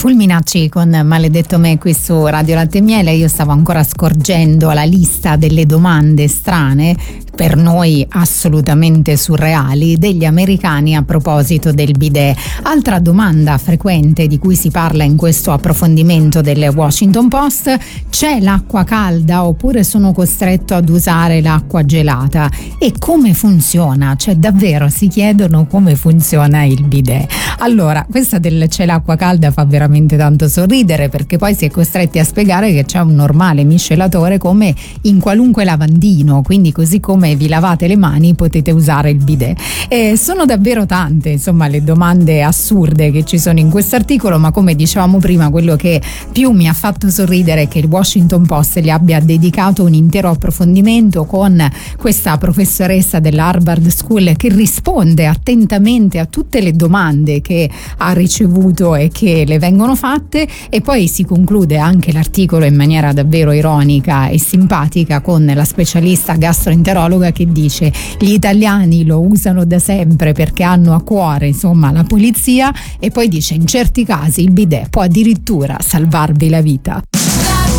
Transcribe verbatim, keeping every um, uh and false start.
Fulminacci con Maledetto me qui su Radio Latte e Miele. Io stavo ancora scorgendo la lista delle domande strane, per noi assolutamente surreali, degli americani a proposito del bidet. Altra domanda frequente di cui si parla in questo approfondimento del Washington Post: c'è l'acqua calda oppure sono costretto ad usare l'acqua gelata? E come funziona? Cioè davvero si chiedono come funziona il bidet. Allora, questa del c'è l'acqua calda fa veramente tanto sorridere, perché poi si è costretti a spiegare che c'è un normale miscelatore come in qualunque lavandino, quindi così come vi lavate le mani potete usare il bidet. E sono davvero tante, insomma, le domande assurde che ci sono in questo articolo, ma come dicevamo prima, quello che più mi ha fatto sorridere è che il Washington Post gli abbia dedicato un intero approfondimento con questa professoressa della Harvard School che risponde attentamente a tutte le domande che ha ricevuto e che le vengono fatte, e poi si conclude anche l'articolo in maniera davvero ironica e simpatica con la specialista gastroenterologa che dice: gli italiani lo usano da sempre perché hanno a cuore, insomma, la pulizia, e poi dice: in certi casi il bidet può addirittura salvarvi la vita.